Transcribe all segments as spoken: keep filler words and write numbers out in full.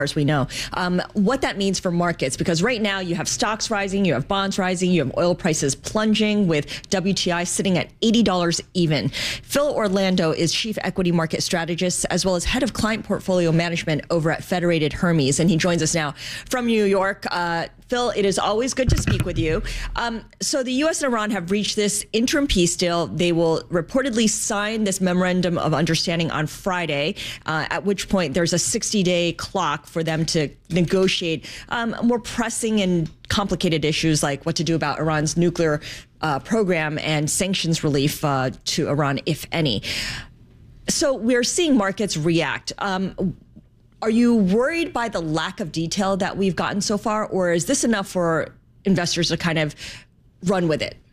as we know, um, what that means for markets, because right now you have stocks rising, you have bonds rising, you have oil prices plunging with W T I sitting at eighty dollars even. Phil Orlando is chief equity market strategist as well as head of client portfolio management over at Federated Hermes, and he joins us now from New York. Uh, Phil, it is always good to speak with you. Um, so the U S and Iran have reached this interim peace deal. They will reportedly sign this memorandum of understanding on Friday, uh, at which point there's a sixty-day clock for them to negotiate um, more pressing and complicated issues like what to do about Iran's nuclear uh, program and sanctions relief uh, to Iran, if any. So we're seeing markets react. Um, Are you worried by the lack of detail that we've gotten so far, or is this enough for investors to kind of run with it?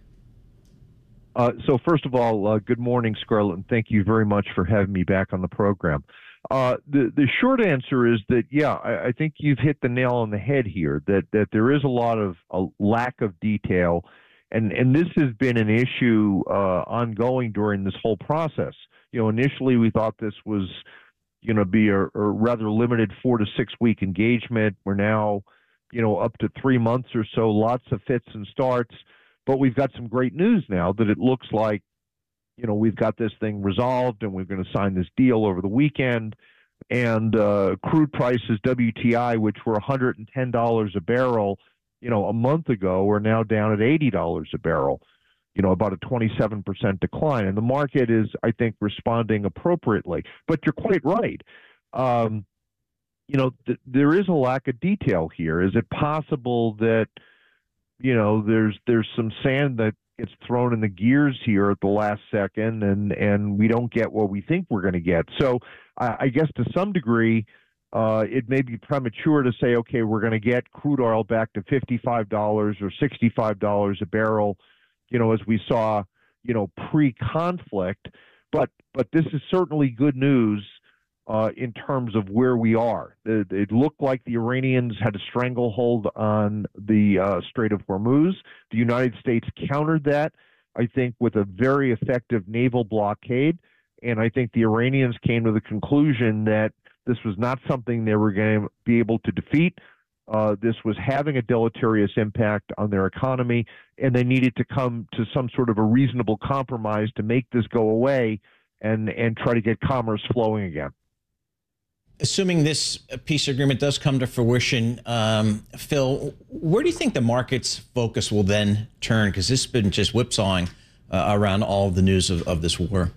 Uh, so first of all, uh, good morning, Scarlett, and thank you very much for having me back on the program. Uh, the, the short answer is that, yeah, I, I think you've hit the nail on the head here, that, that there is a lot of a lack of detail, and, and this has been an issue uh, ongoing during this whole process. You know, initially we thought this was you know, be a, a rather limited four to six week engagement. We're now, you know, up to three months or so, lots of fits and starts. But we've got some great news now that it looks like, you know, we've got this thing resolved and we're going to sign this deal over the weekend. And uh, crude prices, W T I, which were one hundred ten dollars a barrel, you know, a month ago, are now down at eighty dollars a barrel. You know, about a twenty-seven percent decline. And the market is, I think, responding appropriately. But you're quite right. Um, you know, th- there is a lack of detail here. Is it possible that, you know, there's there's some sand that gets thrown in the gears here at the last second, and, and we don't get what we think we're going to get? So I, I guess to some degree, uh, it may be premature to say, okay, we're going to get crude oil back to fifty-five dollars or sixty-five dollars a barrel, you know, as we saw, you know, pre-conflict, but but this is certainly good news uh, in terms of where we are. It, it looked like the Iranians had a stranglehold on the uh, Strait of Hormuz. The United States countered that, I think, with a very effective naval blockade, and I think the Iranians came to the conclusion that this was not something they were going to be able to defeat. Uh, this was having a deleterious impact on their economy, and they needed to come to some sort of a reasonable compromise to make this go away and, and try to get commerce flowing again. Assuming this peace agreement does come to fruition, um, Phil, where do you think the market's focus will then turn? Because this has been just whipsawing uh, around all of the news of, of this war.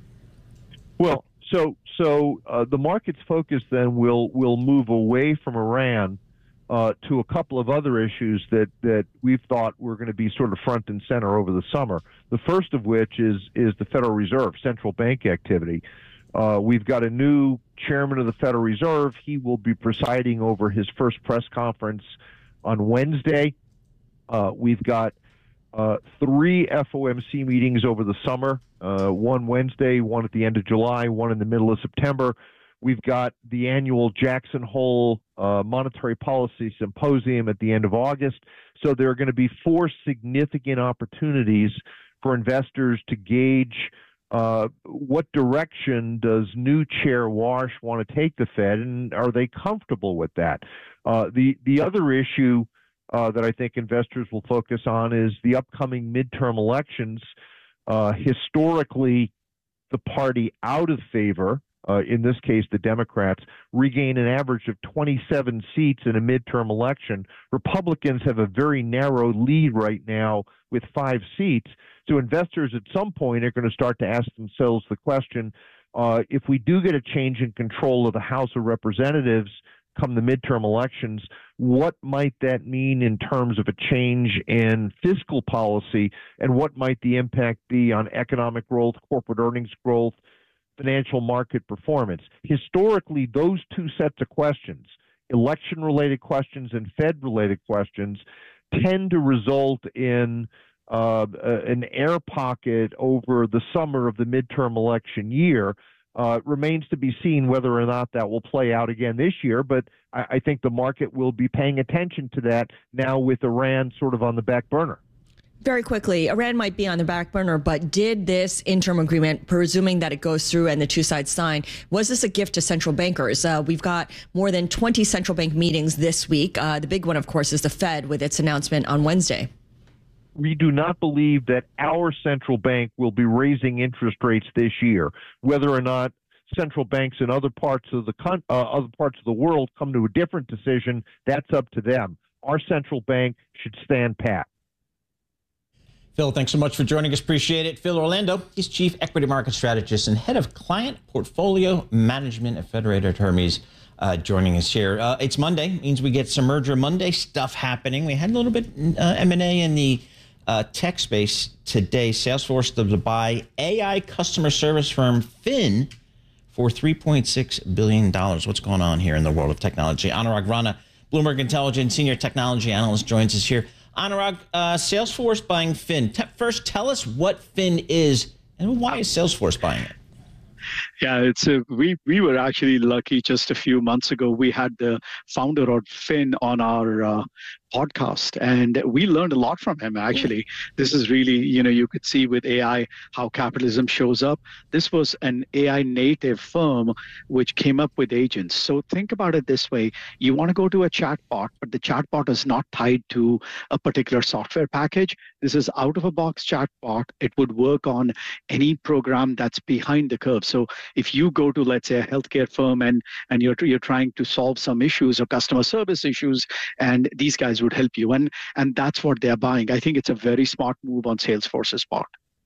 Well, so so uh, the market's focus then will will move away from Iran Uh, to a couple of other issues that, that we've thought were going to be sort of front and center over the summer. The first of which is is the Federal Reserve, central bank activity. Uh, we've got a new chairman of the Federal Reserve. He will be presiding over his first press conference on Wednesday. Uh, we've got uh, three F O M C meetings over the summer, uh, one Wednesday, one at the end of July, one in the middle of September. We've got the annual Jackson Hole uh, Monetary Policy Symposium at the end of August. So there are going to be four significant opportunities for investors to gauge uh, what direction does new Chair Warsh want to take the Fed, and are they comfortable with that? Uh, the, the other issue uh, that I think investors will focus on is the upcoming midterm elections. Uh, historically, the party out of favor, Uh, in this case, the Democrats, regain an average of twenty-seven seats in a midterm election. Republicans have a very narrow lead right now with five seats. So investors at some point are going to start to ask themselves the question, uh, if we do get a change in control of the House of Representatives come the midterm elections, what might that mean in terms of a change in fiscal policy, and what might the impact be on economic growth, corporate earnings growth, financial market performance? Historically, those two sets of questions, election-related questions and Fed-related questions, tend to result in uh, an air pocket over the summer of the midterm election year. Uh, remains to be seen whether or not that will play out again this year, but I, I think the market will be paying attention to that now with Iran sort of on the back burner. Very quickly, Iran might be on the back burner, but did this interim agreement, presuming that it goes through and the two sides sign, was this a gift to central bankers? Uh, we've got more than twenty central bank meetings this week. Uh, the big one, of course, is the Fed with its announcement on Wednesday. We do not believe that our central bank will be raising interest rates this year. Whether or not central banks in other parts of the con- uh, other parts of the world come to a different decision, that's up to them. Our central bank should stand pat. Phil, thanks so much for joining us. Appreciate it. Phil Orlando, he's Chief Equity Market Strategist and Head of Client Portfolio Management at Federated Hermes, uh, joining us here. Uh, it's Monday, means we get some Merger Monday stuff happening. We had a little bit uh, M and A in the uh, tech space today. Salesforce to buy A I customer service firm Fin for three point six billion dollars. What's going on here in the world of technology? Anurag Rana, Bloomberg Intelligence Senior Technology Analyst, joins us here. Anurag, uh, Salesforce buying Fin. Te- first, tell us what Fin is and why is Salesforce buying it? Yeah, it's a, we we were actually lucky. Just a few months ago, we had the founder of Fin on our uh, podcast, and we learned a lot from him. Actually, this is really, you know, you could see with A I how capitalism shows up. This was an A I native firm which came up with agents. So think about it this way: you want to go to a chatbot, but the chatbot is not tied to a particular software package. This is out of a box chatbot. It would work on any program that's behind the curve. So if you go to, let's say, a healthcare firm and and you're you're trying to solve some issues or customer service issues, and these guys would help you, and and that's what they're buying. I think it's a very smart move on Salesforce's part.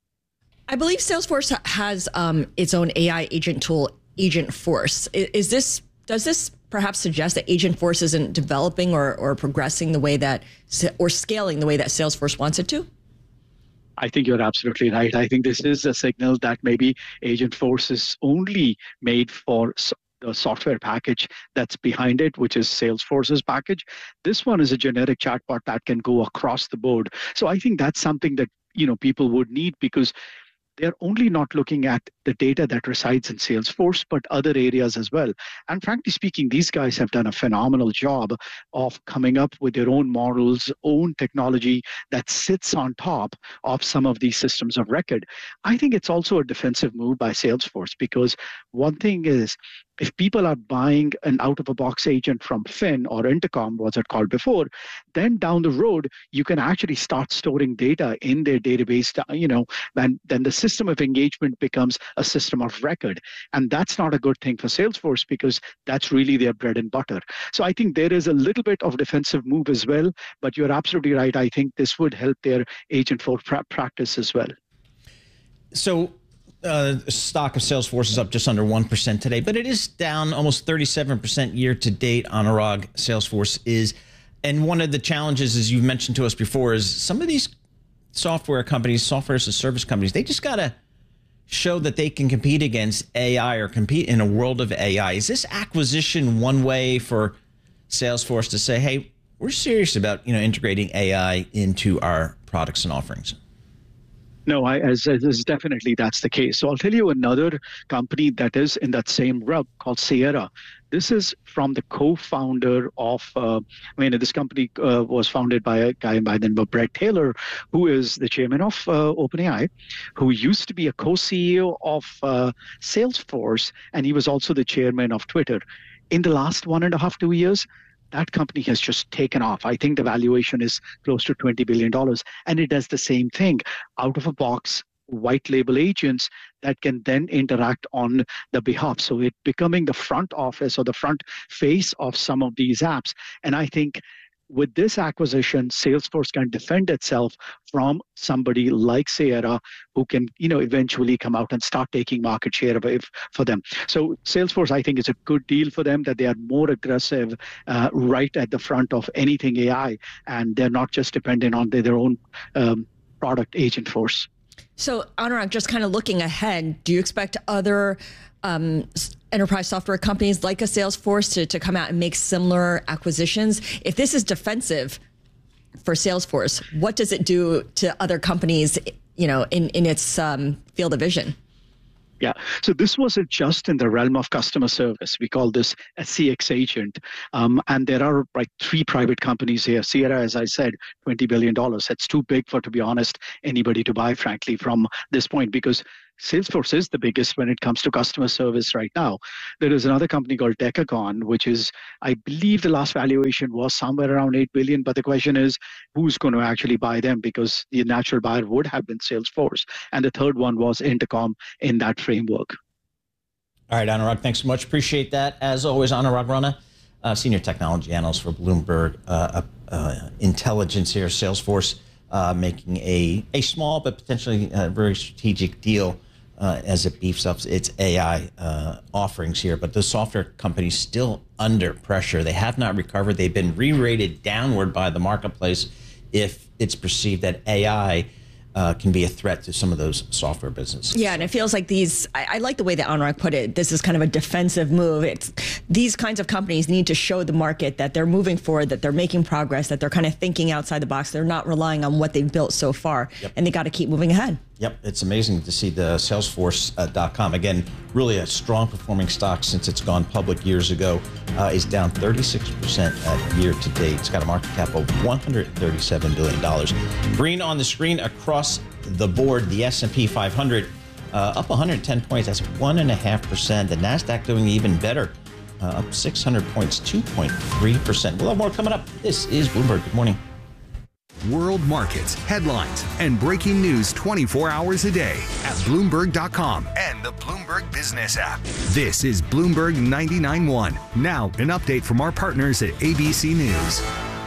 I believe Salesforce has um, its own A I agent tool, Agentforce. Is, is this does this perhaps suggest that Agentforce isn't developing or or progressing the way that or scaling the way that Salesforce wants it to? I think you're absolutely right. I think this is a signal that maybe Agentforce is only made for the software package that's behind it, which is Salesforce's package. This one is a generic chatbot that can go across the board. So I think that's something that, you know, people would need, because they're only not looking at the data that resides in Salesforce, but other areas as well. And frankly speaking, these guys have done a phenomenal job of coming up with their own models, own technology that sits on top of some of these systems of record. I think it's also a defensive move by Salesforce, because one thing is, if people are buying an out-of-a-box agent from Fin or Intercom, was it called before, then down the road, you can actually start storing data in their database, you know, and then the system of engagement becomes a system of record. And that's not a good thing for Salesforce, because that's really their bread and butter. So I think there is a little bit of defensive move as well, but you're absolutely right. I think this would help their Agentforce pra- practice as well. So, Uh, stock of Salesforce is up just under one percent today, but it is down almost thirty-seven percent year to date. Anurag, Salesforce is. And one of the challenges, as you've mentioned to us before, is some of these software companies, software as a service companies, they just got to show that they can compete against A I or compete in a world of A I. Is this acquisition one way for Salesforce to say, hey, we're serious about, you know, integrating A I into our products and offerings? No, I, as, as definitely that's the case. So I'll tell you another company that is in that same rub called Sierra. This is from the co-founder of, uh, I mean, this company uh, was founded by a guy by the name of Bret Taylor, who is the chairman of uh, OpenAI, who used to be a co-C E O of uh, Salesforce, and he was also the chairman of Twitter. In the last one and a half, two years, that company has just taken off. I think the valuation is close to twenty billion dollars. And it does the same thing, out of a box, white label agents that can then interact on the behalf. So it becoming the front office or the front face of some of these apps. And I think with this acquisition, Salesforce can defend itself from somebody like Sierra, who can, you know, eventually come out and start taking market share away for them. So Salesforce, I think, is a good deal for them, that they are more aggressive uh, right at the front of anything A I, and they're not just dependent on their, their own um, product, Agentforce. So, Anurag, just kind of looking ahead, do you expect other um, enterprise software companies like a Salesforce to, to come out and make similar acquisitions? If this is defensive for Salesforce, what does it do to other companies, you know, in, in its um, field of vision? Yeah. So this wasn't just in the realm of customer service. We call this a C X agent. Um, and there are like three private companies here. Sierra, as I said, twenty billion dollars. That's too big for, to be honest, anybody to buy, frankly, from this point, because Salesforce is the biggest when it comes to customer service right now. There is another company called Decagon, which is, I believe the last valuation was somewhere around eight billion dollars. But the question is, who's going to actually buy them? Because the natural buyer would have been Salesforce. And the third one was Intercom in that framework. All right, Anurag, thanks so much. Appreciate that. As always, Anurag Rana, uh, Senior Technology Analyst for Bloomberg uh, uh, Intelligence here, Salesforce, uh, making a, a small but potentially uh, very strategic deal uh, as it beefs up its A I uh, offerings here. But the software company's still under pressure. They have not recovered. They've been re-rated downward by the marketplace if it's perceived that A I Uh, can be a threat to some of those software businesses. Yeah, and it feels like these, I, I like the way that Anurag put it, this is kind of a defensive move. It's these kinds of companies need to show the market that they're moving forward, that they're making progress, that they're kind of thinking outside the box. They're not relying on what they've built so far, yep. and they got to keep moving ahead. Yep, it's amazing to see the Salesforce dot com, again, really a strong performing stock since it's gone public years ago, uh, is down thirty-six percent year to date. It's got a market cap of one hundred thirty-seven billion dollars. Green on the screen across the board, the S and P five hundred uh, up one hundred ten points, that's one point five percent. The NASDAQ doing even better, uh, up six hundred points, two point three percent. We'll have more coming up. This is Bloomberg. Good morning. World markets, headlines, and breaking news twenty-four hours a day at Bloomberg dot com and the Bloomberg Business app. This is Bloomberg ninety-nine point one. Now, an update from our partners at A B C News.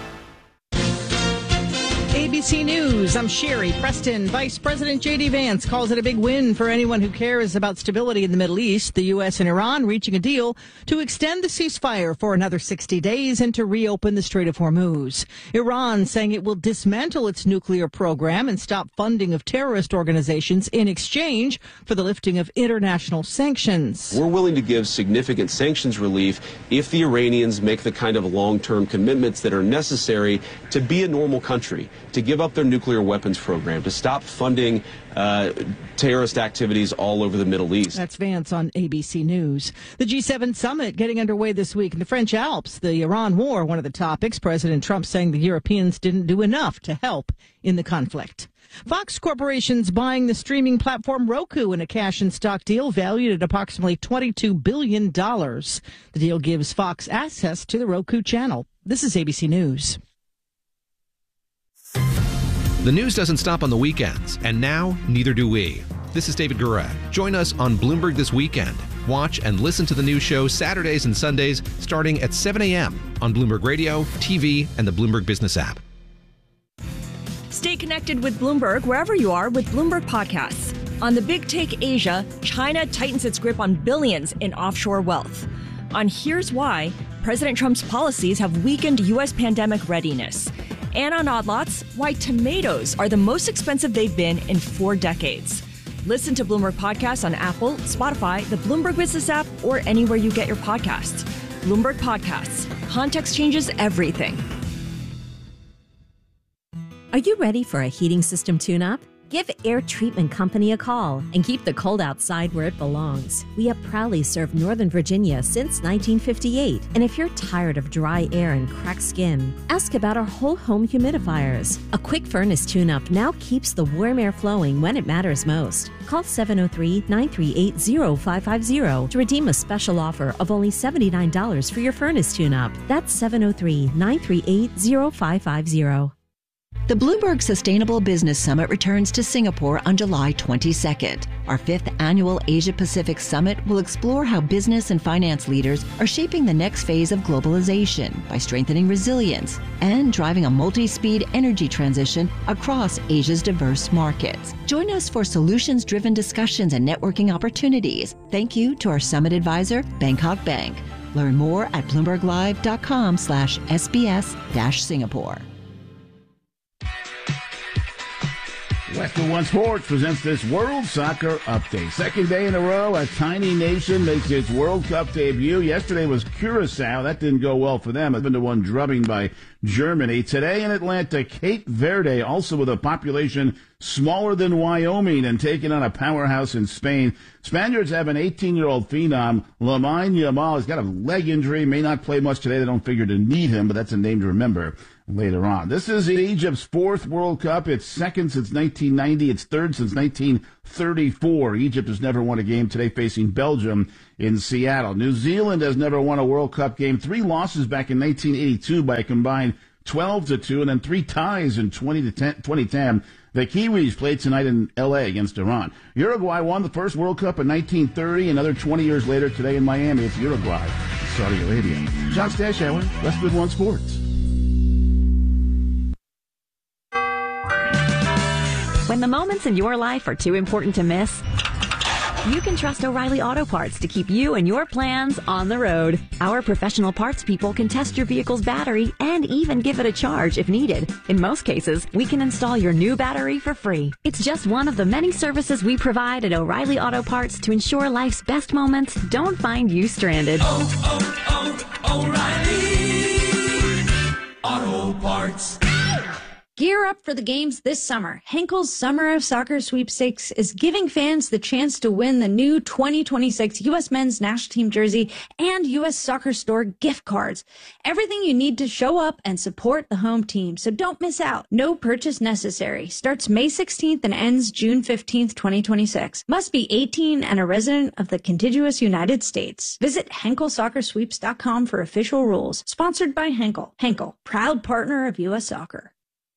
A B C News, I'm Sherry Preston. Vice President J D Vance calls it a big win for anyone who cares about stability in the Middle East. The U S and Iran reaching a deal to extend the ceasefire for another sixty days and to reopen the Strait of Hormuz. Iran saying it will dismantle its nuclear program and stop funding of terrorist organizations in exchange for the lifting of international sanctions. We're willing to give significant sanctions relief if the Iranians make the kind of long-term commitments that are necessary to be a normal country, to give up their nuclear weapons program, to stop funding uh, terrorist activities all over the Middle East. That's Vance on A B C News. The G seven summit getting underway this week in the French Alps. The Iran war, one of the topics. President Trump saying the Europeans didn't do enough to help in the conflict. Fox Corporation's buying the streaming platform Roku in a cash and stock deal valued at approximately twenty-two billion dollars. The deal gives Fox access to the Roku channel. This is A B C News. The news doesn't stop on the weekends, and now neither do we. This is David Gura. Join us on Bloomberg This Weekend. Watch and listen to the news show Saturdays and Sundays starting at seven a.m. on Bloomberg Radio, T V, and the Bloomberg Business app. Stay connected with Bloomberg wherever you are with Bloomberg Podcasts. On the Big Take Asia, China tightens its grip on billions in offshore wealth. On Here's Why, President Trump's policies have weakened U S pandemic readiness. And on Odd Lots, why tomatoes are the most expensive they've been in four decades. Listen to Bloomberg Podcasts on Apple, Spotify, the Bloomberg Business app, or anywhere you get your podcasts. Bloomberg Podcasts. Context changes everything. Are you ready for a heating system tune-up? Give Air Treatment Company a call and keep the cold outside where it belongs. We have proudly served Northern Virginia since nineteen fifty-eight. And if you're tired of dry air and cracked skin, ask about our whole home humidifiers. A quick furnace tune-up now keeps the warm air flowing when it matters most. Call seven oh three, nine three eight, oh five five oh to redeem a special offer of only seventy-nine dollars for your furnace tune-up. That's seven oh three, nine three eight, oh five five oh. The Bloomberg Sustainable Business Summit returns to Singapore on July twenty-second. Our fifth annual Asia-Pacific Summit will explore how business and finance leaders are shaping the next phase of globalization by strengthening resilience and driving a multi-speed energy transition across Asia's diverse markets. Join us for solutions-driven discussions and networking opportunities. Thank you to our summit advisor, Bangkok Bank. Learn more at bloomberglive.com slash SBS dash Singapore. Western One Sports presents this World Soccer Update. Second day in a row, a tiny nation makes its World Cup debut. Yesterday was Curacao. That didn't go well for them. seven to one drubbing by Germany. Today in Atlanta, Cape Verde, also with a population smaller than Wyoming and taking on a powerhouse in Spain. Spaniards have an eighteen-year-old phenom, Lamine Yamal. He's got a leg injury, may not play much today. They don't figure to need him, but that's a name to remember later on. This is Egypt's fourth World Cup. It's second since nineteen ninety. It's third since nineteen thirty-four. Egypt has never won a game today, facing Belgium in Seattle. New Zealand has never won a World Cup game. Three losses back in nineteen eighty-two by a combined twelve to two, and then three ties in twenty ten. The Kiwis played tonight in L A against Iran. Uruguay won the first World Cup in nineteen thirty. Another twenty years later today in Miami, it's Uruguay, Saudi Arabia. John Stashauer, Westwood One Sports. When the moments in your life are too important to miss, you can trust O'Reilly Auto Parts to keep you and your plans on the road. Our professional parts people can test your vehicle's battery and even give it a charge if needed. In most cases, we can install your new battery for free. It's just one of the many services we provide at O'Reilly Auto Parts to ensure life's best moments don't find you stranded. Oh, oh, oh, O'Reilly Auto Parts. Gear up for the games this summer. Henkel's Summer of Soccer Sweepstakes is giving fans the chance to win the new twenty twenty-six U S Men's National Team jersey and U S Soccer Store gift cards. Everything you need to show up and support the home team, so don't miss out. No purchase necessary. Starts May sixteenth and ends June fifteenth, twenty twenty-six. Must be eighteen and a resident of the contiguous United States. Visit Henkel Soccer Sweeps dot com for official rules. Sponsored by Henkel. Henkel, proud partner of U S Soccer.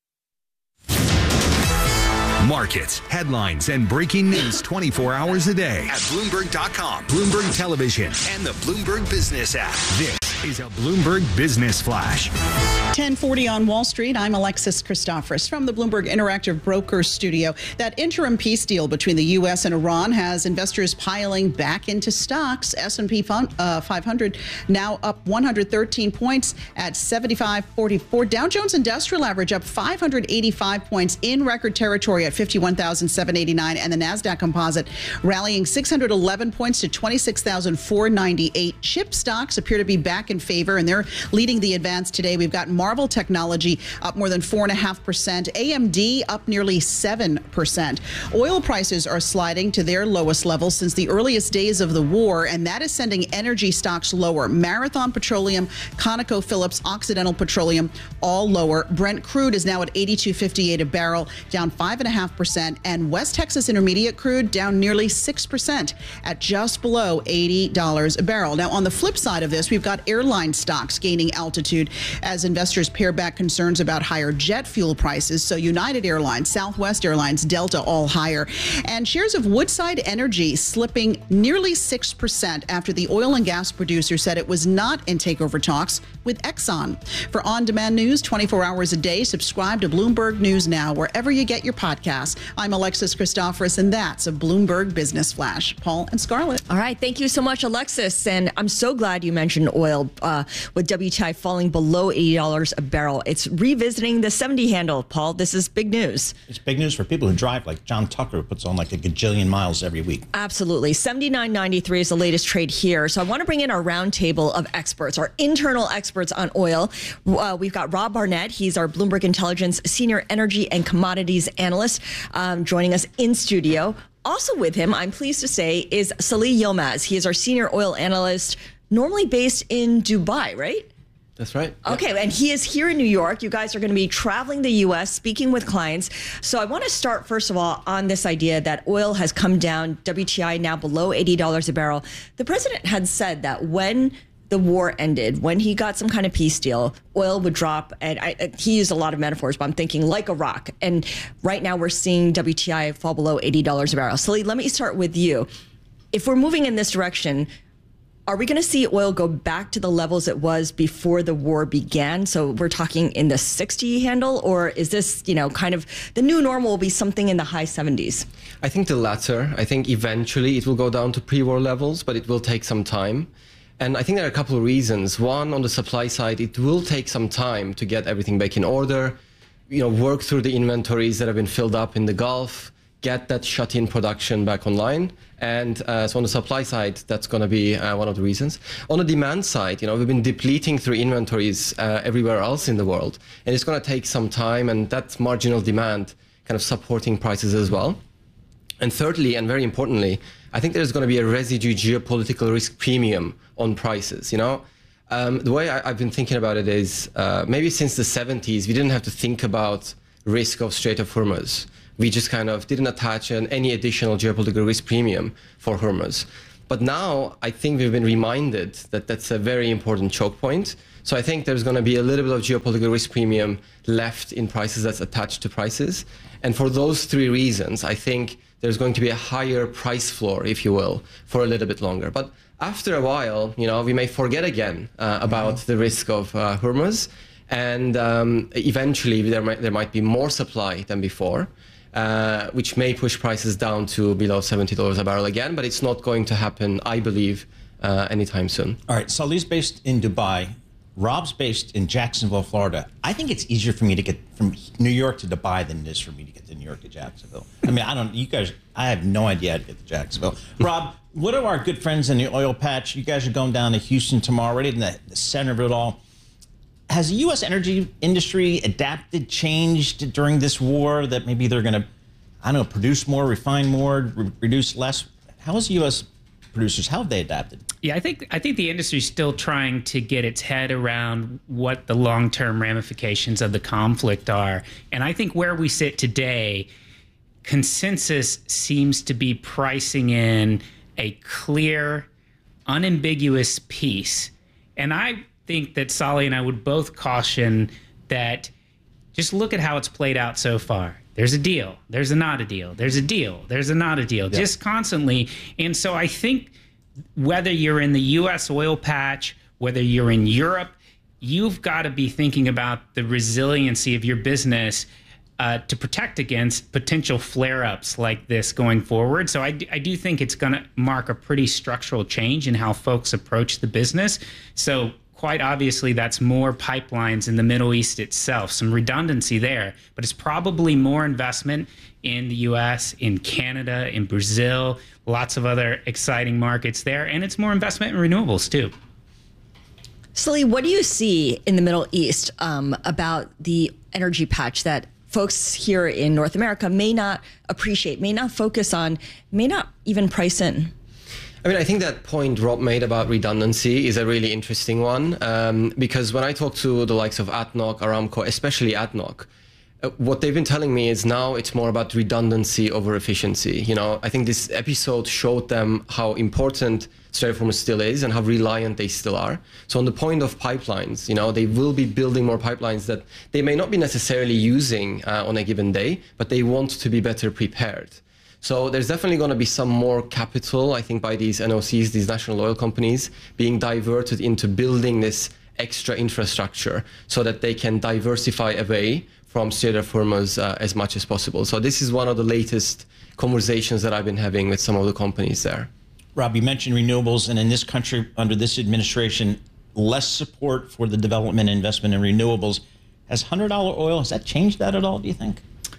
Markets, headlines, and breaking news twenty-four hours a day at Bloomberg dot com, Bloomberg Television, and the Bloomberg Business app. This is a Bloomberg Business Flash. ten forty on Wall Street. I'm Alexis Christoforous from the Bloomberg Interactive Brokers Studio. That interim peace deal between the U S and Iran has investors piling back into stocks. S and P uh, five hundred now up one hundred thirteen points at seventy-five forty-four. Dow Jones Industrial Average up five hundred eighty-five points in record territory at fifty-one thousand seven hundred eighty-nine, and the NASDAQ Composite rallying six hundred eleven points to twenty-six thousand four hundred ninety-eight. Chip stocks appear to be back in favor, and they're leading the advance today. We've got Marvel Technology up more than four point five percent. A M D up nearly seven percent. Oil prices are sliding to their lowest level since the earliest days of the war, and that is sending energy stocks lower. Marathon Petroleum, ConocoPhillips, Occidental Petroleum, all lower. Brent crude is now at eighty-two fifty-eight a barrel, down five point five percent, and West Texas Intermediate crude down nearly six percent at just below eighty dollars a barrel. Now, on the flip side of this, we've got airline stocks gaining altitude as investors pare back concerns about higher jet fuel prices. So United Airlines, Southwest Airlines, Delta all higher. And shares of Woodside Energy slipping nearly six percent after the oil and gas producer said it was not in takeover talks with Exxon. For on-demand news twenty-four hours a day, subscribe to Bloomberg News Now wherever you get your podcasts. I'm Alexis Christoforous, and that's a Bloomberg Business Flash. Paul and Scarlett. All right. Thank you so much, Alexis. And I'm so glad you mentioned oil uh, with W T I falling below eighty dollars a barrel. It's revisiting the seventy handle, Paul. This is big news. It's big news for people who drive, like John Tucker, who puts on like a gajillion miles every week. Absolutely. seventy-nine ninety-three is the latest trade here. So I want to bring in our roundtable of experts, our internal experts on oil. Uh, we've got Rob Barnett. He's our Bloomberg Intelligence Senior Energy and Commodities Analyst, um, joining us in studio. Also with him, I'm pleased to say, is Salih Yilmaz. He is our Senior Oil Analyst, normally based in Dubai, right? That's right. Okay, yep. And he is here in New York. You guys are going to be traveling the U S, speaking with clients. So I want to start, first of all, on this idea that oil has come down, W T I now below eighty dollars a barrel. The president had said that when the war ended, when he got some kind of peace deal, oil would drop. And I, he used a lot of metaphors, but I'm thinking like a rock. And right now we're seeing W T I fall below eighty dollars a barrel. Salih, let me start with you. If we're moving in this direction, are we going to see oil go back to the levels it was before the war began? So we're talking in the sixty handle, or is this, you know, kind of the new normal will be something in the high seventies? I think the latter. I think eventually it will go down to pre-war levels, but it will take some time. And I think there are a couple of reasons. One, on the supply side, it will take some time to get everything back in order, you know, work through the inventories that have been filled up in the Gulf, get that shut-in production back online. And uh, so on the supply side, that's going to be uh, one of the reasons. On the demand side, you know, we've been depleting through inventories uh, everywhere else in the world. And it's going to take some time, and that marginal demand kind of supporting prices as well. And thirdly, and very importantly, I think there's going to be a residue geopolitical risk premium on prices. You know, um, the way I, I've been thinking about it is uh, maybe since the seventies, we didn't have to think about risk of Strait of Hormuz. We just kind of didn't attach an, any additional geopolitical risk premium for Hormuz. But now I think we've been reminded that that's a very important choke point. So I think there's going to be a little bit of geopolitical risk premium left in prices that's attached to prices. And for those three reasons, I think there's going to be a higher price floor, if you will, for a little bit longer. But after a while, you know, we may forget again uh, about the risk of uh, Hormuz. And um, eventually there might, there might be more supply than before. Uh, which may push prices down to below seventy dollars a barrel again, but it's not going to happen, I believe, uh, anytime soon. All right, Salih's based in Dubai. Rob's based in Jacksonville, Florida. I think it's easier for me to get from New York to Dubai than it is for me to get to New York to Jacksonville. I mean, I don't, you guys, I have no idea how to get to Jacksonville. Rob, what are our good friends in the oil patch? You guys are going down to Houston tomorrow, right in the, the center of it all. Has the U S energy industry adapted, changed during this war that maybe they're going to, I don't know, produce more, refine more, re reduce less? How is U S producers, how have they adapted? Yeah, I think I think the industry is still trying to get its head around what the long-term ramifications of the conflict are. And I think where we sit today, consensus seems to be pricing in a clear, unambiguous peace. And I think that Salih and I would both caution that just look at how it's played out so far. There's a deal. There's a not a deal. There's a deal. There's a not a deal. Yep. Just constantly. And so I think whether you're in the U S oil patch, whether you're in Europe, you've got to be thinking about the resiliency of your business uh, to protect against potential flare-ups like this going forward. So I, I do think it's going to mark a pretty structural change in how folks approach the business. So quite obviously, that's more pipelines in the Middle East itself, some redundancy there, but it's probably more investment in the U S, in Canada, in Brazil, lots of other exciting markets there, and it's more investment in renewables too. Salih, what do you see in the Middle East um, about the energy patch that folks here in North America may not appreciate, may not focus on, may not even price in? I mean, I think that point Rob made about redundancy is a really interesting one, um, because when I talk to the likes of A D N O C, Aramco, especially A D N O C, uh, what they've been telling me is now it's more about redundancy over efficiency. You know, I think this episode showed them how important Strait of Hormuz still is and how reliant they still are. So on the point of pipelines, you know, they will be building more pipelines that they may not be necessarily using uh, on a given day, but they want to be better prepared. So there's definitely going to be some more capital, I think, by these N O Cs, these national oil companies, being diverted into building this extra infrastructure so that they can diversify away from Strait of Hormuz uh, as much as possible. So this is one of the latest conversations that I've been having with some of the companies there. Rob, you mentioned renewables, and in this country, under this administration, less support for the development and investment in renewables. Has one hundred dollar oil, has that changed that at all, do you think?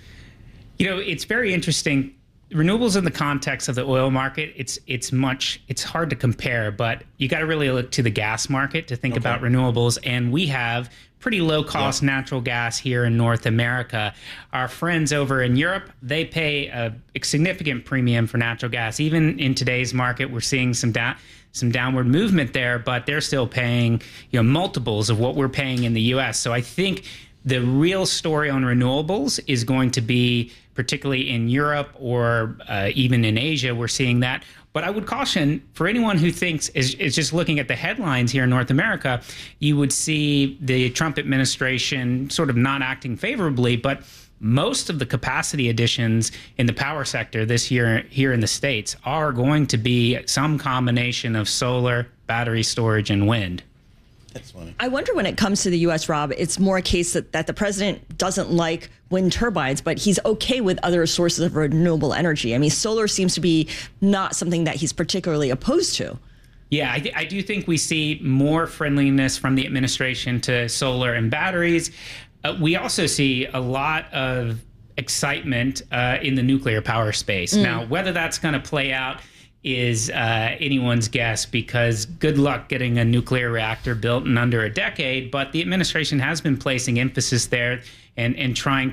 You know, it's very interesting. Renewables in the context of the oil market, it's it's much, it's hard to compare, but you got to really look to the gas market to think okay. about renewables. And we have pretty low cost yeah. natural gas here in North America. Our friends over in Europe, they pay a, a significant premium for natural gas. Even in today's market, we're seeing some down, some downward movement there, but they're still paying, you know, multiples of what we're paying in the U S. So I think the real story on renewables is going to be, particularly in Europe or uh, even in Asia, we're seeing that. But I would caution, for anyone who thinks, is, is just looking at the headlines here in North America, you would see the Trump administration sort of not acting favorably, but most of the capacity additions in the power sector this year here in the States are going to be some combination of solar, battery storage, and wind. That's funny. I wonder when it comes to the U S, Rob, it's more a case that, that the president doesn't like wind turbines, but he's okay with other sources of renewable energy. I mean, solar seems to be not something that he's particularly opposed to. Yeah, I, I do think we see more friendliness from the administration to solar and batteries. Uh, we also see a lot of excitement uh, in the nuclear power space. Mm. Now, whether that's going to play out is uh, anyone's guess, because good luck getting a nuclear reactor built in under a decade. But the administration has been placing emphasis there and, and trying to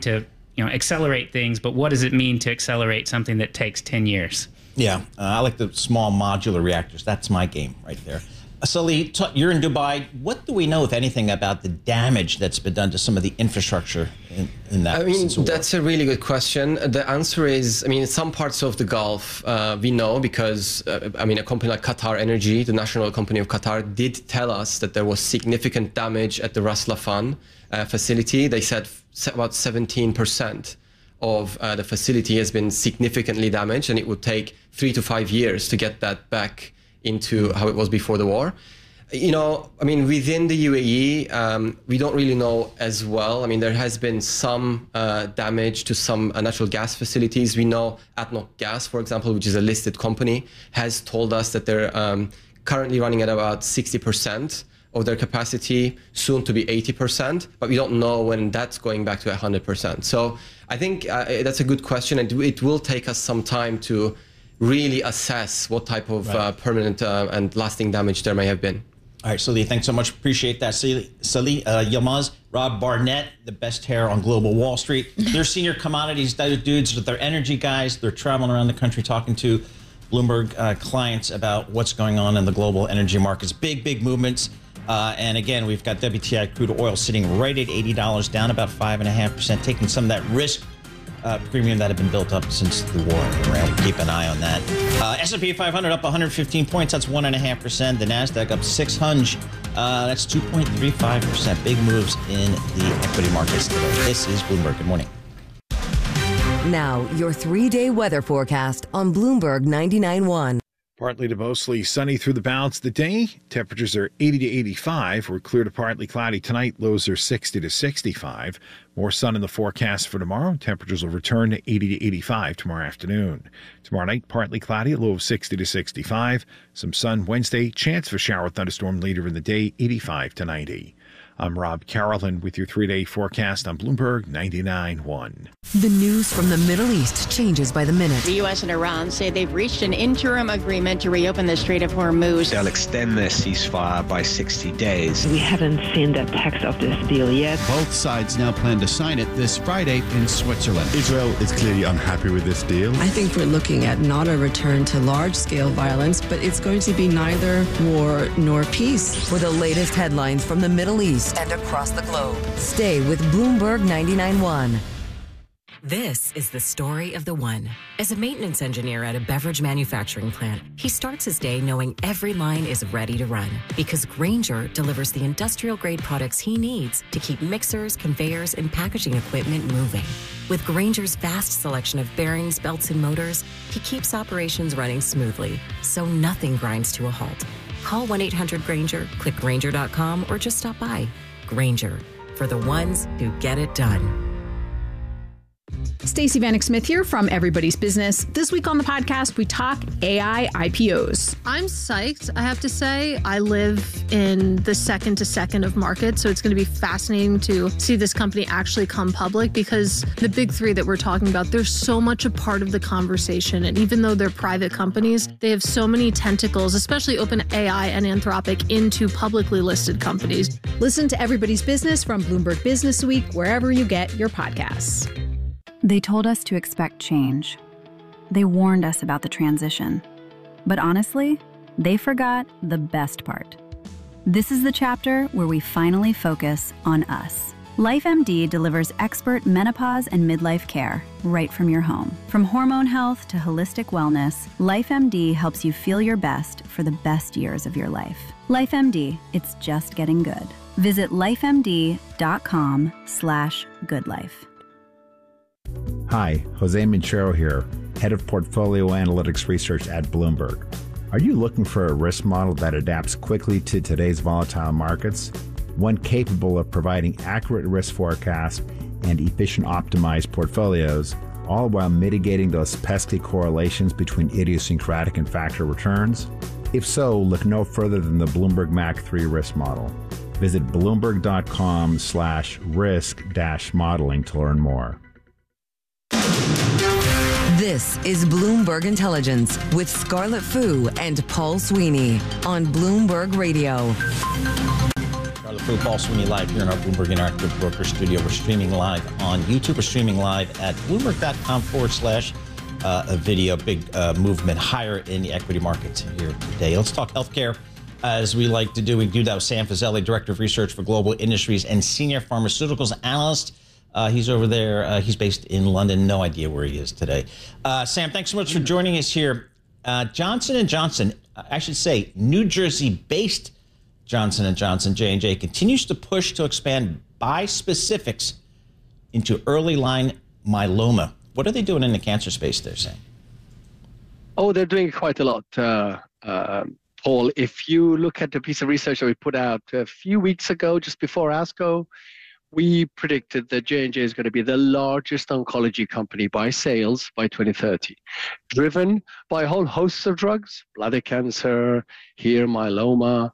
you know, accelerate things, but what does it mean to accelerate something that takes ten years? Yeah, uh, I like the small modular reactors. That's my game right there. Uh, Sully, t- you're in Dubai. What do we know, if anything, about the damage that's been done to some of the infrastructure in, in that? I mean, that's a really good question. The answer is, I mean, some parts of the Gulf uh, we know because, uh, I mean, a company like Qatar Energy, the national company of Qatar, did tell us that there was significant damage at the Ras Laffan uh, facility. They said about seventeen percent of uh, the facility has been significantly damaged, and it would take three to five years to get that back into how it was before the war. You know, I mean, within the U A E, um, we don't really know as well. I mean, there has been some uh, damage to some uh, natural gas facilities. We know ADNOC Gas, for example, which is a listed company, has told us that they're um, currently running at about sixty percent of their capacity, soon to be eighty percent, but we don't know when that's going back to one hundred percent. So I think uh, that's a good question, and it will take us some time to really assess what type of right. uh, permanent uh, and lasting damage there may have been. All right, Sully, thanks so much. Appreciate that. Sully uh, Yilmaz, Rob Barnett, the best hair on Global Wall Street. They're senior commodities dudes, they're energy guys. They're traveling around the country talking to Bloomberg uh, clients about what's going on in the global energy markets. Big, big movements. Uh, and again, we've got W T I crude oil sitting right at eighty dollars, down about five point five percent, taking some of that risk uh, premium that had been built up since the war. We'll keep an eye on that. Uh, S and P five hundred up one hundred fifteen points. That's one point five percent. The NASDAQ up six hundred. Uh, that's two point three five percent. Big moves in the equity markets today. This is Bloomberg. Good morning. Now, your three-day weather forecast on Bloomberg ninety-nine point one. Partly to mostly sunny through the balance of the day. Temperatures are eighty to eighty-five. We're clear to partly cloudy tonight. Lows are sixty to sixty-five. More sun in the forecast for tomorrow. Temperatures will return to eighty to eighty-five tomorrow afternoon. Tomorrow night, partly cloudy, a low of sixty to sixty-five. Some sun Wednesday. Chance for shower thunderstorm later in the day, eighty-five to ninety. I'm Rob Carolyn with your three-day forecast on Bloomberg ninety-nine point one. The news from the Middle East changes by the minute. The U S and Iran say they've reached an interim agreement to reopen the Strait of Hormuz. They'll extend their ceasefire by sixty days. We haven't seen the text of this deal yet. Both sides now plan to sign it this Friday in Switzerland. Israel is clearly unhappy with this deal. I think we're looking at not a return to large-scale violence, but it's going to be neither war nor peace. For the latest headlines from the Middle East and across the globe, stay with Bloomberg ninety-nine point one. This is the story of the one. As a maintenance engineer at a beverage manufacturing plant, he starts his day knowing every line is ready to run because Grainger delivers the industrial-grade products he needs to keep mixers, conveyors, and packaging equipment moving. With Grainger's vast selection of bearings, belts, and motors, he keeps operations running smoothly, so nothing grinds to a halt. Call one eight hundred Grainger, click Grainger dot com, or just stop by. Grainger, for the ones who get it done. Stacey Vanek Smith here from Everybody's Business. This week on the podcast, we talk A I I P Os. I'm psyched, I have to say. I live in the second to second of markets, so it's going to be fascinating to see this company actually come public because the big three that we're talking about, they're so much a part of the conversation. And even though they're private companies, they have so many tentacles, especially OpenAI and Anthropic, into publicly listed companies. Listen to Everybody's Business from Bloomberg Business Week, wherever you get your podcasts. They told us to expect change. They warned us about the transition. But honestly, they forgot the best part. This is the chapter where we finally focus on us. LifeMD delivers expert menopause and midlife care right from your home. From hormone health to holistic wellness, LifeMD helps you feel your best for the best years of your life. LifeMD, it's just getting good. Visit lifemd.com slash goodlife. Hi, Jose Minchero here, Head of Portfolio Analytics Research at Bloomberg. Are you looking for a risk model that adapts quickly to today's volatile markets? One capable of providing accurate risk forecasts and efficient optimized portfolios, all while mitigating those pesky correlations between idiosyncratic and factor returns? If so, look no further than the Bloomberg M A C three risk model. Visit bloomberg.com slash risk dash modeling to learn more. This is Bloomberg Intelligence with Scarlett Fu and Paul Sweeney on Bloomberg Radio. for the Paul Sweeney Live here in our Bloomberg Interactive Broker Studio. We're streaming live on YouTube. We're streaming live at Bloomberg.com forward slash uh, a video. Big uh, movement higher in the equity markets here today. Let's talk healthcare. As we like to do, we do that with Sam Fazeli, Director of Research for Global Industries and Senior Pharmaceuticals Analyst. Uh, he's over there. Uh, he's based in London. No idea where he is today. Uh, Sam, thanks so much for joining us here. Uh, Johnson and Johnson, I should say, New Jersey-based Johnson and Johnson, J and J, continues to push to expand bispecifics into early line myeloma. What are they doing in the cancer space there, Sam? Oh, they're doing quite a lot, uh, uh, Paul. If you look at the piece of research that we put out a few weeks ago, just before ASCO, we predicted that J and J is going to be the largest oncology company by sales by twenty thirty, driven by a whole host of drugs, bladder cancer, here myeloma,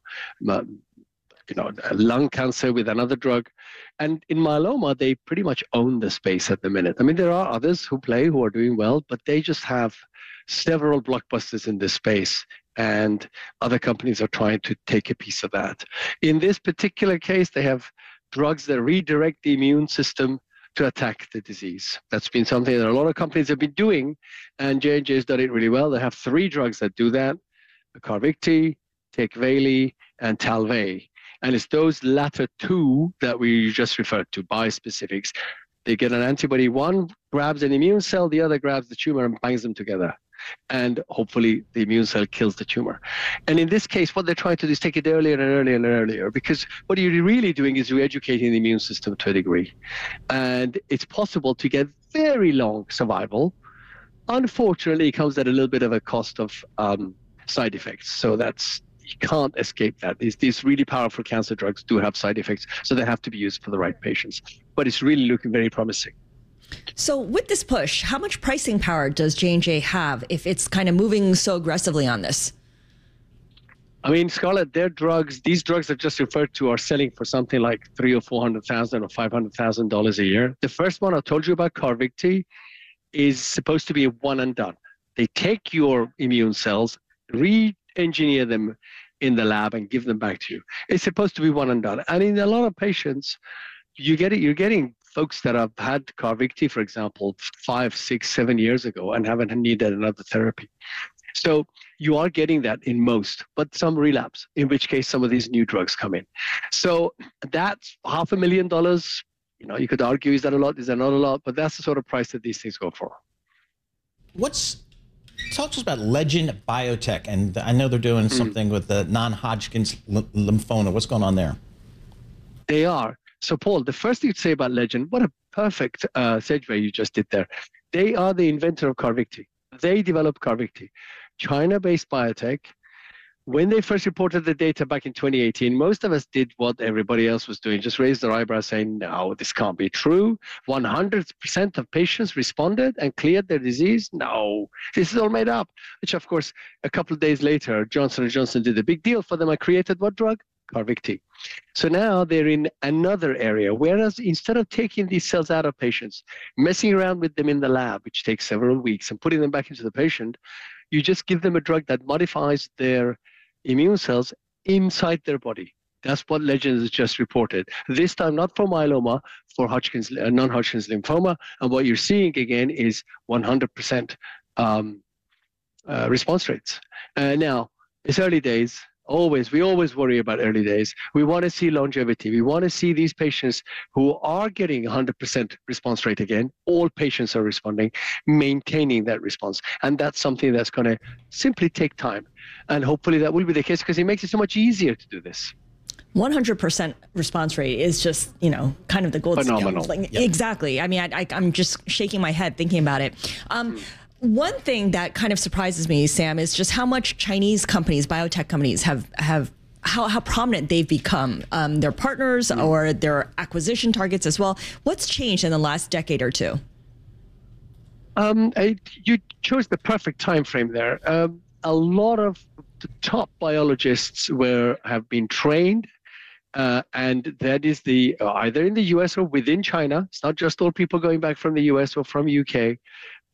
you know, lung cancer with another drug. And in myeloma, they pretty much own the space at the minute. I mean, there are others who play who are doing well, but they just have several blockbusters in this space. And other companies are trying to take a piece of that. In this particular case, they have drugs that redirect the immune system to attack the disease. That's been something that a lot of companies have been doing, and J and J has done it really well. They have three drugs that do that: Carvykti, Tecvayli, and Talvey. And it's those latter two that we just referred to, bispecifics. They get an antibody. One grabs an immune cell, the other grabs the tumor and bangs them together. And hopefully the immune cell kills the tumor. And in this case, what they're trying to do is take it earlier and earlier and earlier, because what you're really doing is re-educating the immune system to a degree. And it's possible to get very long survival. Unfortunately, it comes at a little bit of a cost of um, side effects. So that's, you can't escape that. These, these really powerful cancer drugs do have side effects, so they have to be used for the right patients. But it's really looking very promising. So with this push, how much pricing power does J and J have if it's kind of moving so aggressively on this? I mean, Scarlett, their drugs, these drugs I've just referred to, are selling for something like three or four hundred thousand or five hundred thousand dollars a year. The first one I told you about, Carvykti, is supposed to be a one and done. They take your immune cells, re-engineer them in the lab, and give them back to you. It's supposed to be one and done. And in a lot of patients, you get it. You're getting folks that have had Carvykti, for example, five, six, seven years ago and haven't needed another therapy. So you are getting that in most, but some relapse, in which case some of these new drugs come in. So that's half a million dollars. You know, you could argue, is that a lot? Is that not a lot? But that's the sort of price that these things go for. What's Talk to us about Legend Biotech. And I know they're doing mm. something with the non-Hodgkin's lymphoma. What's going on there? They are. So, Paul, the first thing to say about Legend, what a perfect uh, segue you just did there. They are the inventor of Carvykti. They developed Carvykti. China-based biotech. When they first reported the data back in twenty eighteen, most of us did what everybody else was doing, just raised their eyebrows saying, no, this can't be true. one hundred percent of patients responded and cleared their disease. No, this is all made up. Which, of course, a couple of days later, Johnson and Johnson did a big deal for them and created what drug? Carvykti. So now they're in another area, whereas instead of taking these cells out of patients, messing around with them in the lab, which takes several weeks, and putting them back into the patient, you just give them a drug that modifies their immune cells inside their body. That's what Legend has just reported. This time, not for myeloma, for Hodgkin's, uh, non-Hodgkin's lymphoma. And what you're seeing again is one hundred percent um, uh, response rates. Uh, now, it's early days. Always, we always worry about early days. We want to see longevity. We want to see these patients who are getting one hundred percent response rate again. All patients are responding, maintaining that response. And that's something that's going to simply take time. And hopefully that will be the case, because it makes it so much easier to do this. one hundred percent response rate is just, you know, kind of the gold Phenomenal. standard. Like, Yep. Exactly. I mean, I, I, I'm just shaking my head thinking about it. Um, One thing that kind of surprises me, Sam, is just how much Chinese companies, biotech companies, have have how, how prominent they've become. Um, their partners mm. or their acquisition targets as well. What's changed in the last decade or two? Um, I, you chose the perfect time frame there. Um, a lot of the top biologists were have been trained, uh, and that is the uh, either in the U S or within China. It's not just all people going back from the U S or from U K.